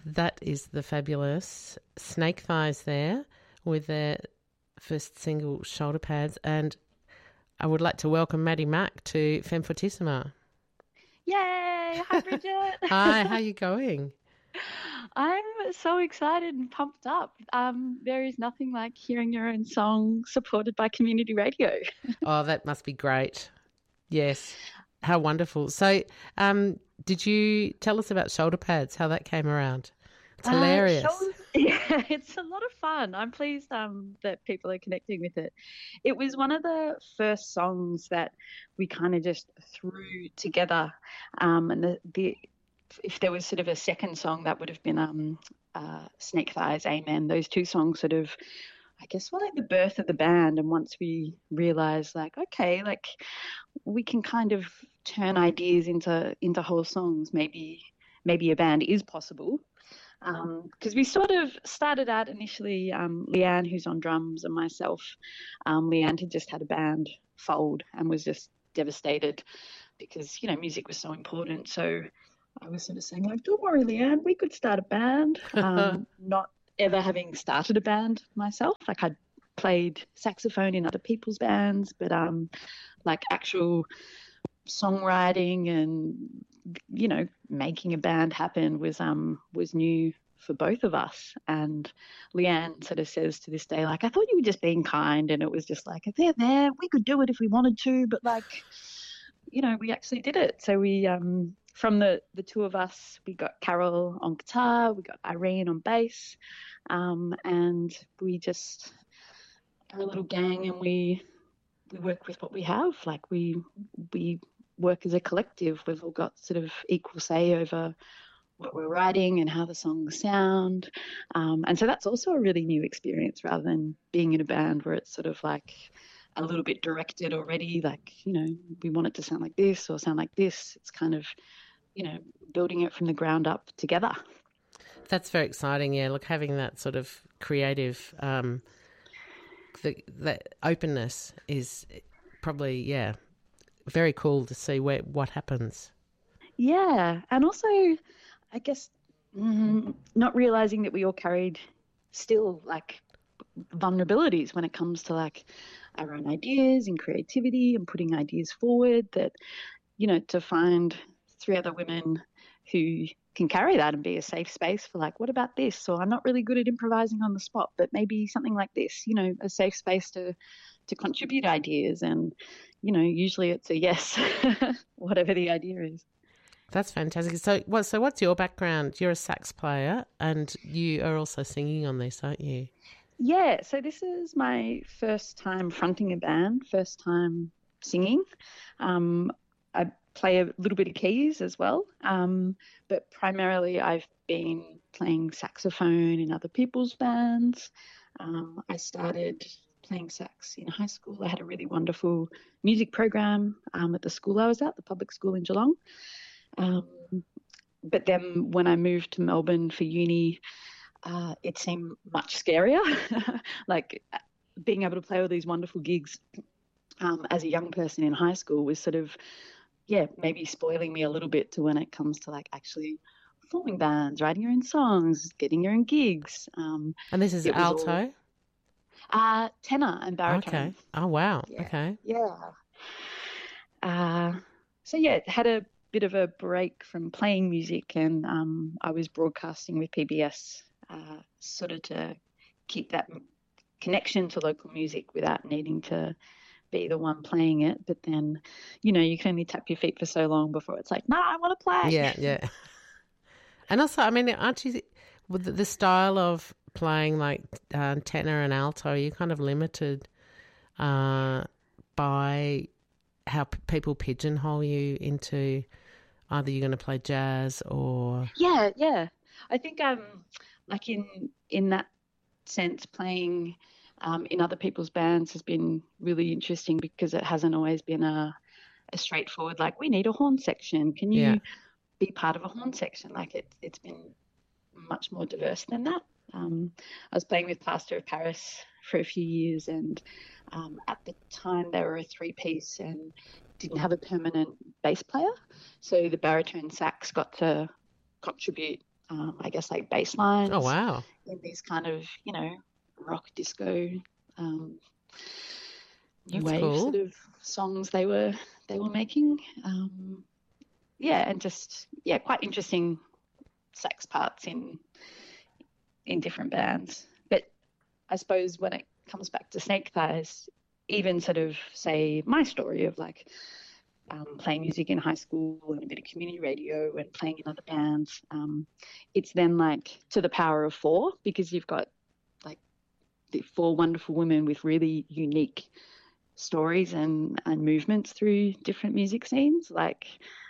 That is the fabulous Snake Thighs there with their first single, Shoulder Pads. And I would like to welcome Maddie Mack to Femme Fortissima. Yay! Hi, Bridget. Hi, how are you going? I'm so excited and pumped up. There is nothing like hearing your own song supported by community radio. Oh, that must be great. Yes. How wonderful. So, did you tell us about Shoulder Pads, how that came around? It's hilarious. Yeah, it's a lot of fun. I'm pleased that people are connecting with it. It was one of the first songs that we kind of just threw together. And if there was sort of a second song, that would have been Snake Thighs, Amen. Those two songs sort of, I guess, were like the birth of the band. And once we realised, like, okay, like we can kind of turn ideas into whole songs. Maybe a band is possible. Because we sort of started out initially, Leanne, who's on drums, and myself. Leanne had just had a band fold and was just devastated because, music was so important. So I was sort of saying, like, don't worry, Leanne, we could start a band. Not ever having started a band myself. Like, I'd played saxophone in other people's bands, but like actual songwriting and making a band happen was new for both of us. And Leanne sort of says to this day, like, I thought you were just being kind, and it was just like, there, we could do it if we wanted to, but like, we actually did it. So we from the two of us, we got Carol on guitar, we got Irene on bass, and we just are a little gang, and we work with what we have. Like we work as a collective. We've all got sort of equal say over what we're writing and how the songs sound. And so that's also a really new experience rather than being in a band where it's sort of like a little bit directed already. Like, we want it to sound like this or sound like this. It's kind of, building it from the ground up together. That's very exciting. Yeah. Look, having that sort of creative, that openness is probably, yeah, very cool to see what happens. Yeah. And also, I guess, not realizing that we all carried still like vulnerabilities when it comes to like our own ideas and creativity and putting ideas forward, that, to find three other women who can carry that and be a safe space for like, what about this? Or I'm not really good at improvising on the spot, but maybe something like this, a safe space to contribute ideas. And, usually it's a yes, whatever the idea is. That's fantastic. So what's your background? You're a sax player and you are also singing on this, aren't you? Yeah, so this is my first time fronting a band, first time singing. I play a little bit of keys as well, but primarily I've been playing saxophone in other people's bands. I started playing sax in high school. I had a really wonderful music program at the school I was at, the public school in Geelong. But then when I moved to Melbourne for uni, it seemed much scarier. Like being able to play all these wonderful gigs as a young person in high school was sort of, maybe spoiling me a little bit to when it comes to like actually forming bands, writing your own songs, getting your own gigs. And this is alto? Tenor and baritone. Okay. Oh, wow. Yeah. Okay. Yeah. So, had a bit of a break from playing music, and I was broadcasting with PBS sort of to keep that connection to local music without needing to be the one playing it. But then, you can only tap your feet for so long before it's like, I want to play. Yeah, yeah. And also, I mean, aren't you, with the style of playing like tenor and alto, you're kind of limited by how people pigeonhole you into either you're going to play jazz or... Yeah. I think like in that sense, playing in other people's bands has been really interesting because it hasn't always been a straightforward, like, we need a horn section. Can you be part of a horn section? Like it's been much more diverse than that. I was playing with Plaster of Paris for a few years, and at the time they were a three-piece and didn't have a permanent bass player. So the baritone sax got to contribute I guess like bass Oh, lines wow. in these kind of, rock disco new That's wave sort cool. of songs they were making. Yeah, and just quite interesting sax parts in different bands. But I suppose when it comes back to Snake Thighs, even sort of say my story of like playing music in high school and a bit of community radio and playing in other bands, it's then like to the power of four, because you've got like the four wonderful women with really unique stories and movements through different music scenes. Like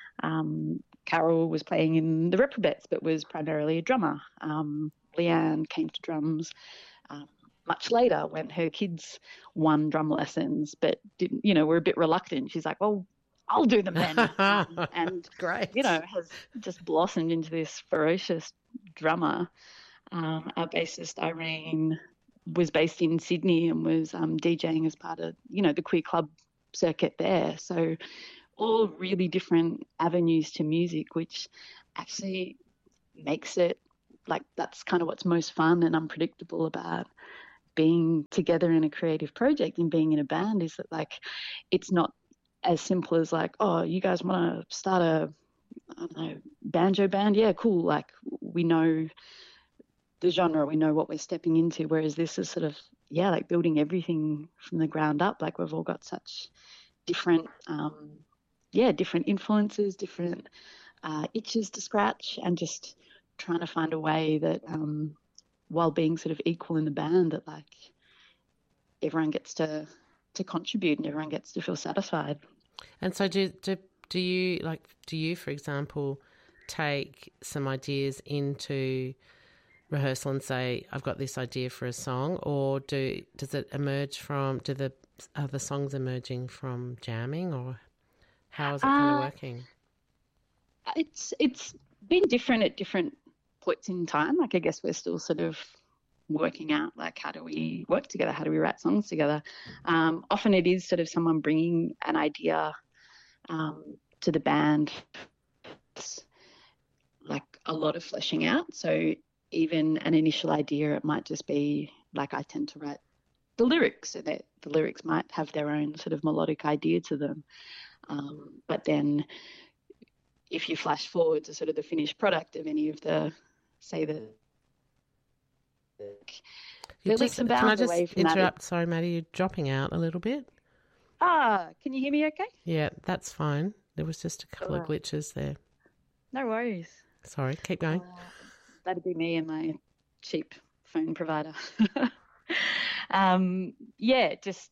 Carol was playing in the Reprobates, but was primarily a drummer. Leanne came to drums um, much later when her kids won drum lessons, but didn't, were a bit reluctant. She's like, well, I'll do them then. And, Great. has just blossomed into this ferocious drummer. Our bassist, Irene, was based in Sydney and was DJing as part of, the queer club circuit there. So all really different avenues to music, which actually makes it like that's kind of what's most fun and unpredictable about being together in a creative project and being in a band, is that like it's not as simple as like, oh, you guys want to start a, I don't know, banjo band? Yeah, cool. Like we know the genre, we know what we're stepping into. Whereas this is sort of, like building everything from the ground up. Like we've all got such different, different influences, different itches to scratch, and just trying to find a way that, while being sort of equal in the band, that like everyone gets to contribute and everyone gets to feel satisfied. And so do you, for example, take some ideas into rehearsal and say, I've got this idea for a song, or does it emerge from, are the songs emerging from jamming, or how is it kind of working? It's been different at different points in time. Like I guess we're still sort of working out like how do we work together, how do we write songs together. Often it is sort of someone bringing an idea to the band. It's like a lot of fleshing out. So even an initial idea, it might just be like I tend to write the lyrics, so that the lyrics might have their own sort of melodic idea to them. But then if you flash forward to sort of the finished product of any of the, say the leaps and bounds away from interrupt? that. Sorry, Maddie, you're dropping out a little bit. Can you hear me okay? Yeah, that's fine. There was just a couple of glitches there. No worries. Sorry, keep going. That'd be me and my cheap phone provider. Just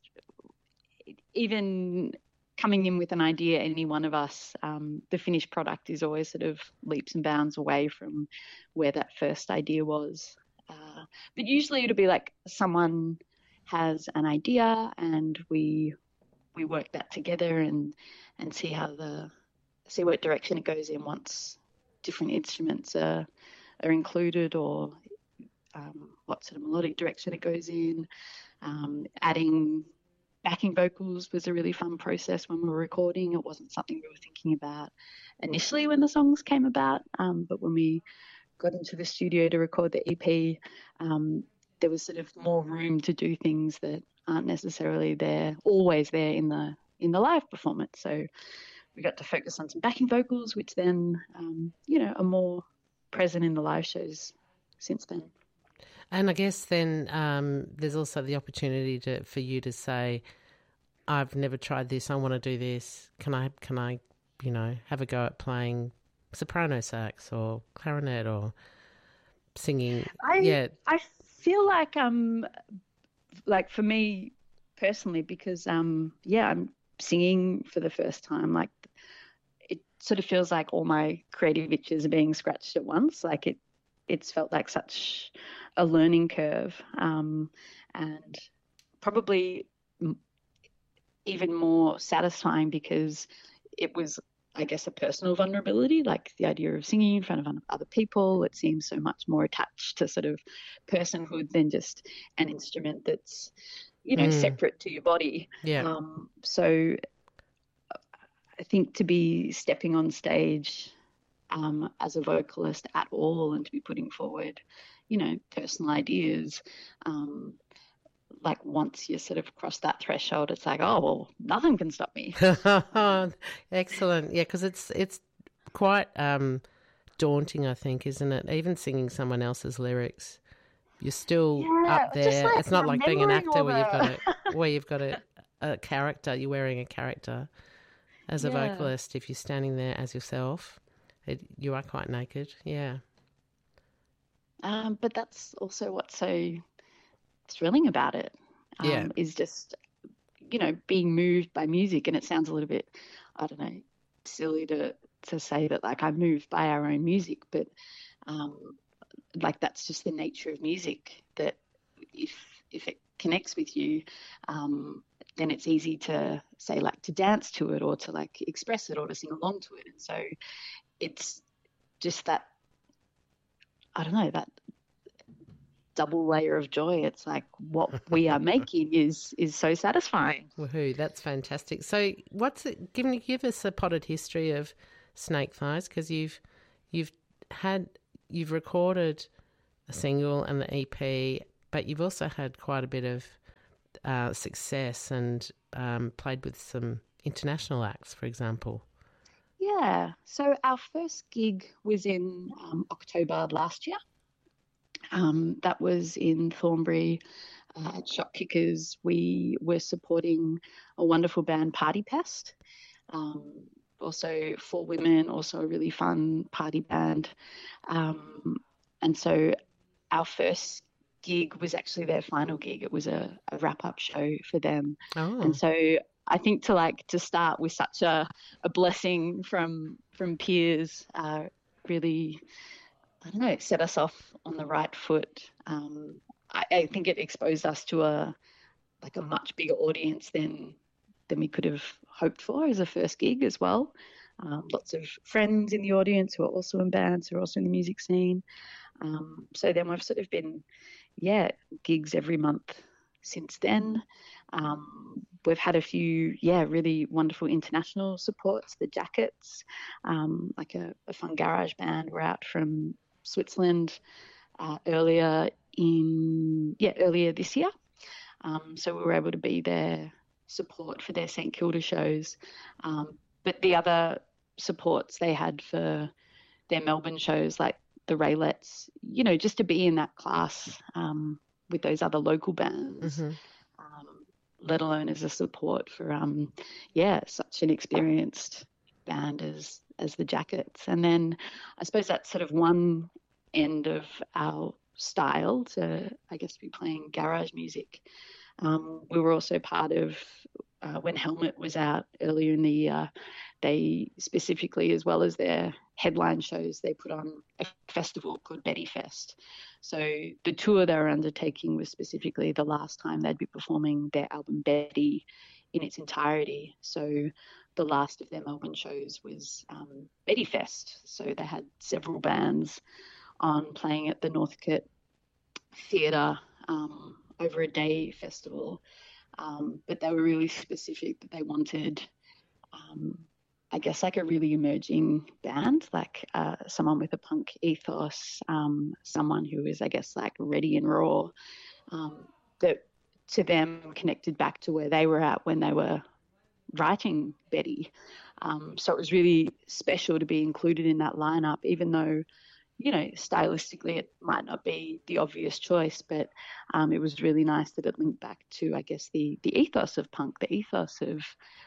even coming in with an idea, any one of us, the finished product is always sort of leaps and bounds away from where that first idea was. But usually it'll be like someone has an idea and we work that together and see what direction it goes in once different instruments are included, or what sort of melodic direction it goes in. Adding backing vocals was a really fun process when we were recording. It wasn't something we were thinking about initially when the songs came about, but when we got into the studio to record the EP, there was sort of more room to do things that aren't necessarily always there in the live performance. So we got to focus on some backing vocals, which then, are more present in the live shows since then. And I guess then there's also the opportunity for you to say, I've never tried this, I want to do this. Can I have a go at playing soprano sax or clarinet or singing? I feel like for me personally, because I'm singing for the first time, like it sort of feels like all my creative itches are being scratched at once. Like it's felt like such a learning curve, and probably even more satisfying because it was, I guess, a personal vulnerability. Like the idea of singing in front of other people, it seems so much more attached to sort of personhood than just an instrument that's, separate to your body. Yeah. So I think to be stepping on stage as a vocalist at all, and to be putting forward, personal ideas. Like once you sort of cross that threshold, it's like, oh, well, nothing can stop me. Excellent. Yeah, because it's quite daunting, I think, isn't it? Even singing someone else's lyrics, you're still up there. Like it's not like being an actor where you've got a character. You're wearing a character as a vocalist. If you're standing there as yourself, you are quite naked. Yeah. But that's also what's so thrilling about it. Is just being moved by music. And it sounds a little bit, I don't know, silly to say that like I'm moved by our own music, but like that's just the nature of music, that if it connects with you, then it's easy to say like to dance to it, or to like express it, or to sing along to it. And so it's just that, I don't know, that double layer of joy. It's like what we are making is so satisfying. Woohoo, that's fantastic. So what's it, give us a potted history of Snake Thighs, because you've recorded a single and the EP, but you've also had quite a bit of success and played with some international acts, for example. Yeah, so our first gig was in October last year. That was in Thornbury at Shot Kickers. We were supporting a wonderful band, Party Pest. Also 4 women, also a really fun party band. And so our first gig was actually their final gig. It was a wrap-up show for them. Oh. And so I think to start with such a blessing from peers really, I don't know, set us off on the right foot. I think it exposed us to a much bigger audience than we could have hoped for as a first gig as well. Lots of friends in the audience who are also in bands, who are also in the music scene. So then we've sort of been, gigs every month since then. We've had a few, really wonderful international supports. The Jackets, like a fun garage band, were out from Switzerland earlier this year. So we were able to be their support for their St Kilda shows. But the other supports they had for their Melbourne shows, like the Raelettes, just to be in that class with those other local bands, let alone as a support for, such an experienced band as the Jackets. And then I suppose that's sort of one end of our style to, I guess, be playing garage music. We were also part of, when Helmet was out earlier in the year, they specifically, as well as their headline shows, they put on a festival called Betty Fest. So the tour they were undertaking was specifically the last time they'd be performing their album Betty in its entirety. So the last of their Melbourne shows was Betty Fest. So they had several bands on playing at the Northcote Theatre over a day festival. But they were really specific that they wanted, I guess, like a really emerging band, like someone with a punk ethos, someone who is, I guess, like ready and raw, that to them connected back to where they were at when they were writing Betty. So it was really special to be included in that lineup, even though, stylistically it might not be the obvious choice, but it was really nice that it linked back to, I guess, the ethos of punk, the ethos of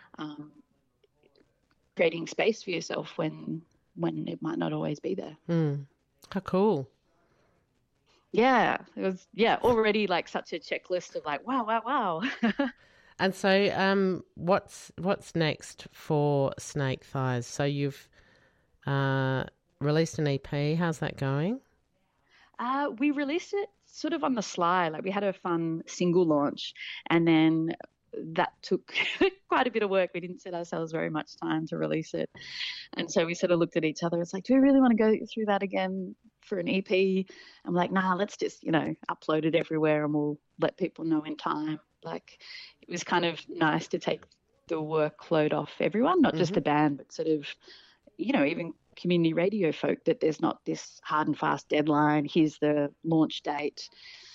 creating space for yourself when it might not always be there. How cool. Yeah, it was, already like such a checklist of like, wow. And so what's next for Snake Thighs? So you've released an EP. How's that going? We released it sort of on the sly. Like we had a fun single launch, and then that took quite a bit of work. We didn't set ourselves very much time to release it. And so we sort of looked at each other. It's like, do we really want to go through that again for an EP? I'm like, nah, let's just, upload it everywhere and we'll let people know in time. Like it was kind of nice to take the workload off everyone, not just the band, but sort of, even community radio folk that there's not this hard and fast deadline. Here's the launch date.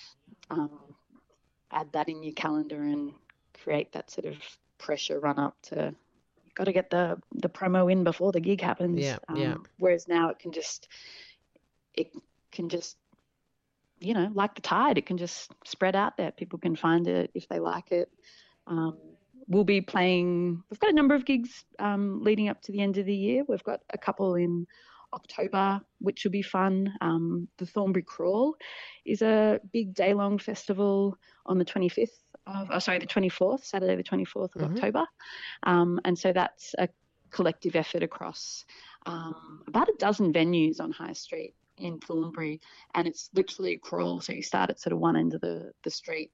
Add that in your calendar and create that sort of pressure run up to, you've got to get the promo in before the gig happens. Whereas now it can just, like the tide, it can just spread out there. People can find it if they like it. We'll be playing, we've got a number of gigs leading up to the end of the year. We've got a couple in October, which will be fun. The Thornbury Crawl is a big day-long festival on the 24th, Saturday the 24th of October. And so that's a collective effort across about a dozen venues on High Street in Thornbury, and it's literally a crawl. So you start at sort of one end of the street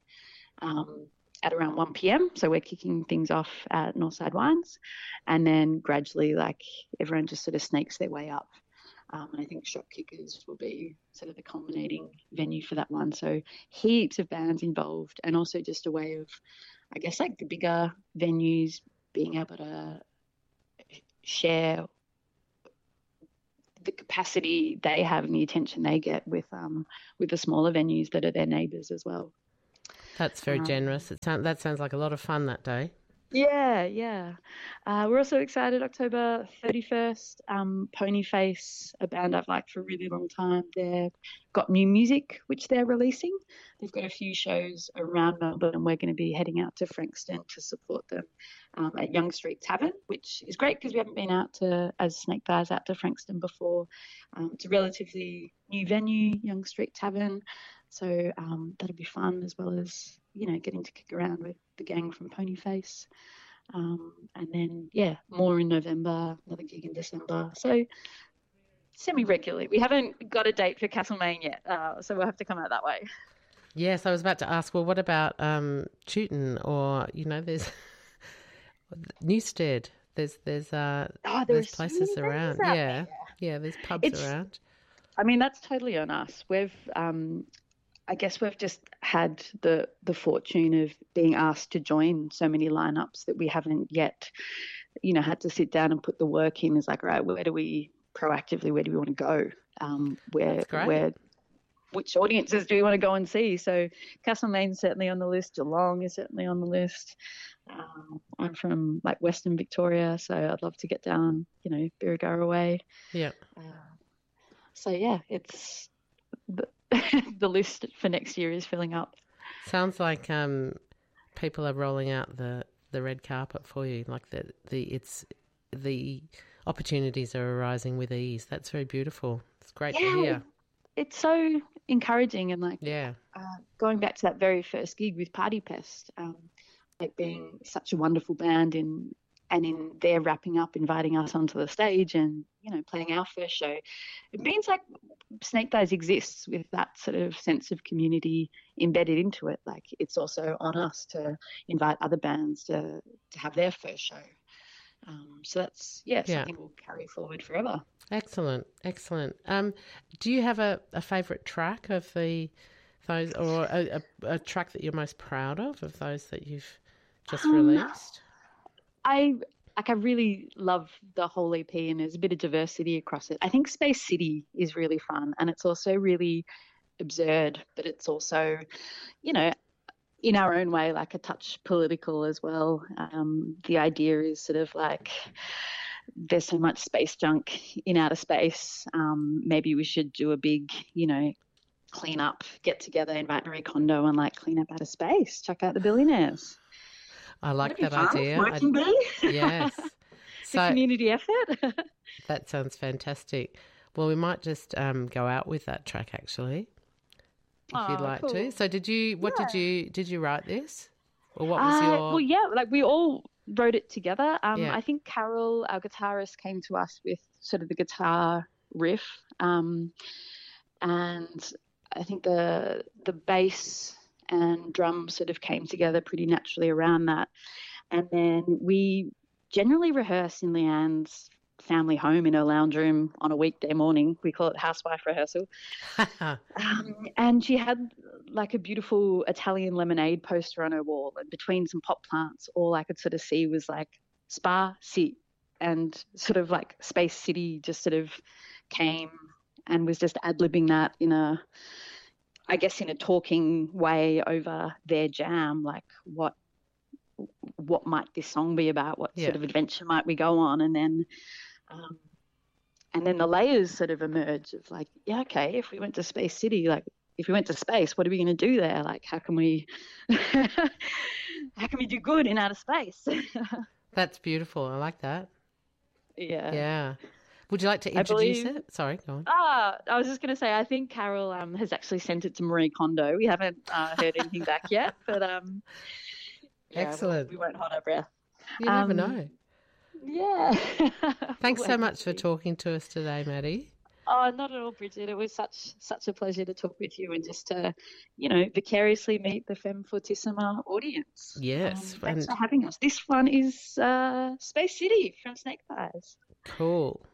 at around 1 p.m. So we're kicking things off at Northside Wines, and then gradually, like, everyone just sort of snakes their way up. And I think Shop Kickers will be sort of the culminating venue for that one. So heaps of bands involved, and also just a way of, I guess, like the bigger venues being able to share the capacity they have and the attention they get with the smaller venues that are their neighbours as well. That's very generous. That sounds like a lot of fun that day. Yeah. We're also excited, October 31st, Ponyface, a band I've liked for a really long time. They've got new music, which they're releasing. They've got a few shows around Melbourne, and we're going to be heading out to Frankston to support them at Young Street Tavern, which is great because we haven't been out as Snake Thighs out to Frankston before. It's a relatively new venue, Young Street Tavern. So that'll be fun, as well as, getting to kick around with the gang from Ponyface. And then, more in November, another gig in December. So semi-regularly. We haven't got a date for Castlemaine yet, so we'll have to come out that way. Yes, I was about to ask, well, what about Tooten, or, there's Newstead. There's places so around. Yeah, there's pubs around. I mean, that's totally on us. I guess we've just had the fortune of being asked to join so many lineups that we haven't yet, had to sit down and put the work in. It's like, right, where do we want to go? Which audiences do we want to go and see? So Castlemaine's certainly on the list. Geelong is certainly on the list. I'm from Western Victoria, so I'd love to get down, Birregurra way. Yeah. It's the list for next year is filling up. Sounds like people are rolling out the red carpet for you. Like the opportunities are arising with ease. That's very beautiful. It's great to hear. It's so encouraging, and going back to that very first gig with Party Pest, being such a wonderful band and in there wrapping up, inviting us onto the stage and, playing our first show. It means Snake Thighs exists with that sort of sense of community embedded into it. It's also on us to invite other bands to have their first show. So that's, something we'll carry forward forever. Excellent. Do you have a favourite track of those, or a track that you're most proud of those that you've just released? I really love the whole EP, and there's a bit of diversity across it. I think Space City is really fun, and it's also really absurd, but it's also, in our own way, a touch political as well. The idea is sort of there's so much space junk in outer space. Maybe we should do a big, clean up, get together, invite Marie Kondo and clean up outer space, check out the billionaires. I like that idea. Yes. It's a community effort. That sounds fantastic. Well, we might just go out with that track, actually, if you'd like to. So did you write this? Or what was your... we all wrote it together. I think Carol, our guitarist, came to us with sort of the guitar riff. And I think the bass and drum sort of came together pretty naturally around that. And then we generally rehearse in Leanne's family home in her lounge room on a weekday morning. We call it housewife rehearsal. And she had a beautiful Italian lemonade poster on her wall, and between some pot plants, all I could sort of see was Spa Si. and sort of like Space City just sort of came and was just ad-libbing that in a, I guess, in a talking way over their jam, like what might this song be about? What Yeah. sort of adventure might we go on? And then the layers sort of emerge of like, yeah, okay, if we went to Space City, like if we went to space, what are we going to do there? Like, how can we do good in outer space? That's beautiful. I like that. Yeah. Yeah. Would you like to I introduce believe. it? Sorry, go on. I was just going to say, I think Carol has actually sent it to Marie Kondo. We haven't heard anything back yet, but yeah, Excellent. we won't hold our breath. You never know. Yeah. Thanks so Wait and much for see. talking to us today, Maddie. Oh, not at all, Bridget. It was such a pleasure to talk with you and just to, vicariously meet the Femme Fortissima audience. Yes, Thanks and for having us. This one is Space City from Snake Thighs. cool.